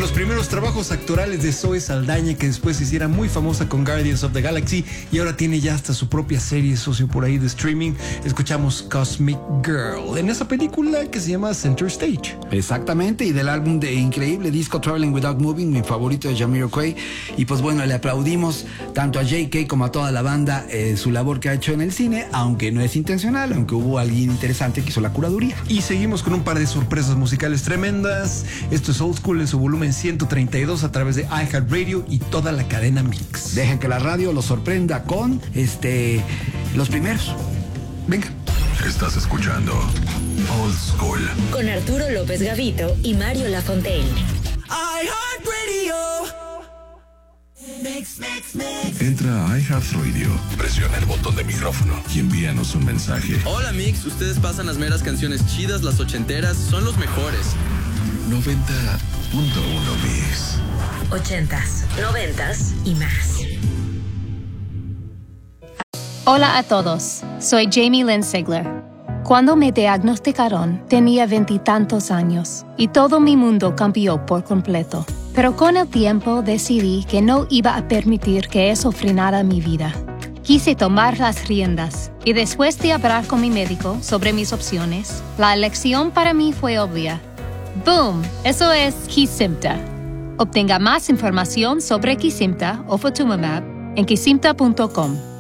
los primeros trabajos actorales de Zoe Saldaña, que después se hiciera muy famosa con Guardians of the Galaxy y ahora tiene ya hasta su propia serie socio por ahí de streaming. Escuchamos Cosmic Girl en esa película que se llama Center Stage. Exactamente, y del álbum de increíble disco Traveling Without Moving, mi favorito de Jamiroquai. Y pues bueno, le aplaudimos tanto a JK como a toda la banda su labor que ha hecho en el cine, aunque no es intencional, aunque hubo alguien interesante que hizo la curaduría. Y seguimos con un par de sorpresas musicales tremendas. Esto es Old School en su volumen 132 a través de iHeartRadio y toda la cadena Mix. Dejen que la radio los sorprenda con los primeros. Venga. Estás escuchando Old School con Arturo López Gavito y Mario Lafontaine. iHeartRadio. Entra a iHeartRadio, presiona el botón de micrófono y envíanos un mensaje. Hola Mix, ustedes pasan las meras canciones chidas, las ochenteras, son los mejores. 90.1 Mix. 80s, 90s y más. Hola a todos, soy Jamie Lynn Sigler. Cuando me diagnosticaron, tenía 20 y tantos años y todo mi mundo cambió por completo. Pero con el tiempo decidí que no iba a permitir que eso frenara mi vida. Quise tomar las riendas y después de hablar con mi médico sobre mis opciones, la elección para mí fue obvia. ¡Boom! Eso es Kesimpta. Obtenga más información sobre Kesimpta o Ofatumumab en kesimpta.com.